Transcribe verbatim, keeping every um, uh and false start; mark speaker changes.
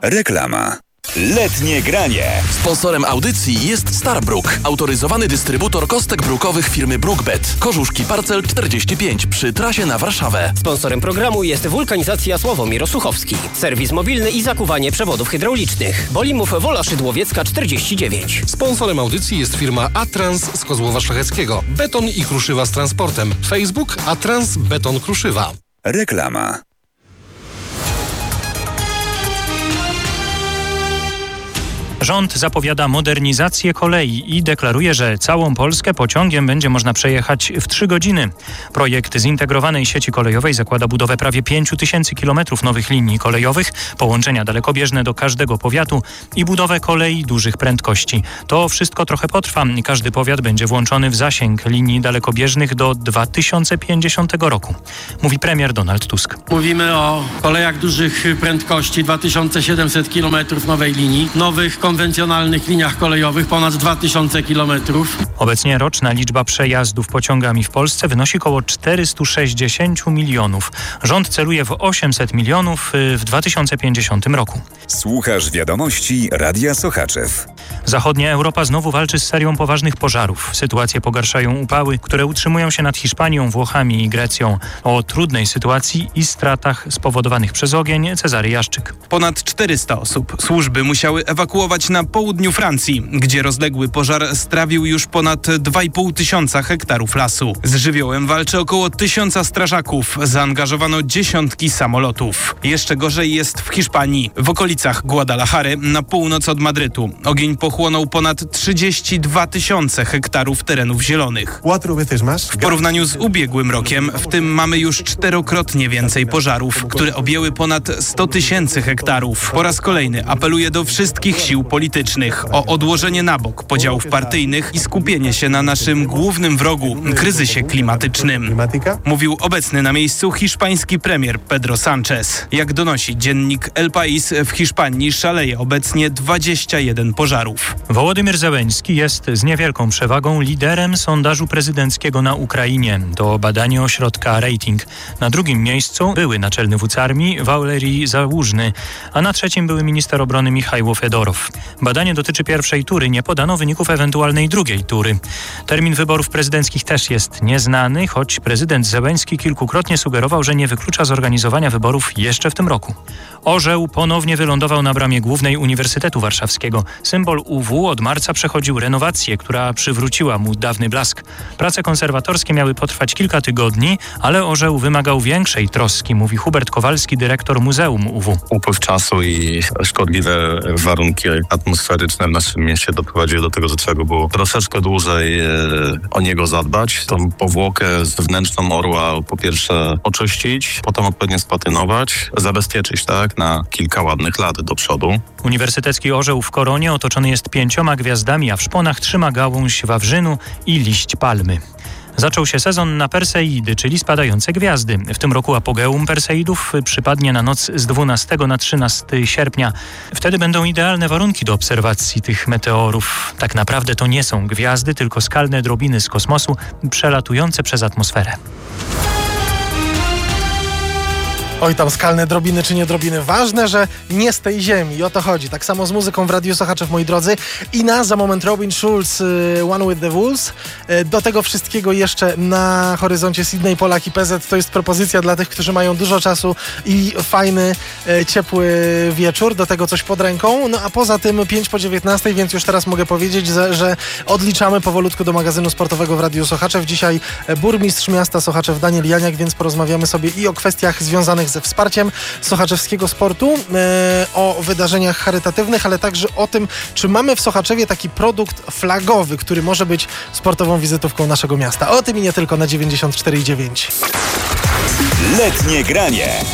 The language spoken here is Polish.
Speaker 1: Reklama. Letnie granie.
Speaker 2: Sponsorem audycji jest Starbrook, autoryzowany dystrybutor kostek brukowych firmy Brookbet. Korzuszki Parcel czterdzieści pięć przy trasie na Warszawę.
Speaker 3: Sponsorem programu jest Wulkanizacja Sławomir Osuchowski. Serwis mobilny i zakuwanie przewodów hydraulicznych. Bolimów Wola Szydłowiecka czterdzieści dziewięć.
Speaker 4: Sponsorem audycji jest firma Atrans z Kozłowa Szlacheckiego. Beton i kruszywa z transportem. Facebook Atrans Beton Kruszywa.
Speaker 1: Reklama.
Speaker 5: Rząd zapowiada modernizację kolei i deklaruje, że całą Polskę pociągiem będzie można przejechać w trzy godziny. Projekt zintegrowanej sieci kolejowej zakłada budowę prawie pięciu tysięcy kilometrów nowych linii kolejowych, połączenia dalekobieżne do każdego powiatu i budowę kolei dużych prędkości. To wszystko trochę potrwa. Każdy powiat będzie włączony w zasięg linii dalekobieżnych do dwa tysiące pięćdziesiątego roku, mówi premier Donald Tusk.
Speaker 6: Mówimy o kolejach dużych prędkości, dwa tysiące siedemset kilometrów nowej linii, nowych konwencjonalnych liniach kolejowych ponad dwa tysiące kilometrów.
Speaker 5: Obecnie roczna liczba przejazdów pociągami w Polsce wynosi około czterysta sześćdziesiąt milionów. Rząd celuje w osiemset milionów w dwa tysiące pięćdziesiątym roku.
Speaker 1: Słuchasz wiadomości Radia Sochaczew.
Speaker 5: Zachodnia Europa znowu walczy z serią poważnych pożarów. Sytuację pogarszają upały, które utrzymują się nad Hiszpanią, Włochami i Grecją. O trudnej sytuacji i stratach spowodowanych przez ogień Cezary Jaszczyk.
Speaker 7: Ponad czterysta osób służby musiały ewakuować na południu Francji, gdzie rozległy pożar strawił już ponad dwa i pół tysiąca hektarów lasu. Z żywiołem walczy około tysiąca strażaków. Zaangażowano dziesiątki samolotów. Jeszcze gorzej jest w Hiszpanii, w okolicach Guadalajary, na północ od Madrytu. Ogień pochłonął ponad trzydzieści dwa tysiące hektarów terenów zielonych. W porównaniu z ubiegłym rokiem, w tym mamy już czterokrotnie więcej pożarów, które objęły ponad sto tysięcy hektarów. Po raz kolejny apeluję do wszystkich sił politycznych o odłożenie na bok podziałów partyjnych i skupienie się na naszym głównym wrogu, kryzysie klimatycznym. Mówił obecny na miejscu hiszpański premier Pedro Sánchez. Jak donosi dziennik El País, w Hiszpanii szaleje obecnie dwadzieścia jeden pożarów.
Speaker 5: Wołodymyr Zełenski jest z niewielką przewagą liderem sondażu prezydenckiego na Ukrainie. To badanie ośrodka Rating. Na drugim miejscu były naczelny wódz armii Walerii Załużny, a na trzecim były minister obrony Michajło Fedorow. Badanie dotyczy pierwszej tury, nie podano wyników ewentualnej drugiej tury. Termin wyborów prezydenckich też jest nieznany, choć prezydent Zełenski kilkukrotnie sugerował, że nie wyklucza zorganizowania wyborów jeszcze w tym roku. Orzeł ponownie wylądował na bramie głównej Uniwersytetu Warszawskiego. Symbol U W od marca przechodził renowację, która przywróciła mu dawny blask. Prace konserwatorskie miały potrwać kilka tygodni, ale orzeł wymagał większej troski, mówi Hubert Kowalski, dyrektor Muzeum U W.
Speaker 8: Upływ czasu i szkodliwe warunki atmosferyczne w naszym mieście doprowadziły do tego, że trzeba było troszeczkę dłużej e, o niego zadbać. Tą powłokę zewnętrzną orła po pierwsze oczyścić, potem odpowiednio spatynować, zabezpieczyć tak na kilka ładnych lat do przodu.
Speaker 5: Uniwersytecki orzeł w koronie otoczony jest pięcioma gwiazdami, a w szponach trzyma gałąź wawrzynu i liść palmy. Zaczął się sezon na Perseidy, czyli spadające gwiazdy. W tym roku apogeum Perseidów przypadnie na noc z dwunastego na trzynastego sierpnia. Wtedy będą idealne warunki do obserwacji tych meteorów. Tak naprawdę to nie są gwiazdy, tylko skalne drobiny z kosmosu przelatujące przez atmosferę.
Speaker 9: Oj, tam skalne drobiny czy nie drobiny. Ważne, że nie z tej ziemi. I o to chodzi. Tak samo z muzyką w Radiu Sochaczew, moi drodzy. I na za moment Robin Schulz, One with the Wolves. Do tego wszystkiego jeszcze na horyzoncie Sydney, Polak i P Z. To jest propozycja dla tych, którzy mają dużo czasu i fajny, ciepły wieczór. Do tego coś pod ręką. No a poza tym pięć po dziewiętnastej, więc już teraz mogę powiedzieć, że, że odliczamy powolutku do magazynu sportowego w Radiu Sochaczew. Dzisiaj burmistrz miasta Sochaczew Daniel Janiak, więc porozmawiamy sobie i o kwestiach związanych ze wsparciem sochaczewskiego sportu, e, o wydarzeniach charytatywnych, ale także o tym, czy mamy w Sochaczewie taki produkt flagowy, który może być sportową wizytówką naszego miasta. O tym i nie tylko na dziewięćdziesiąt cztery i dziewięć.
Speaker 1: Letnie granie.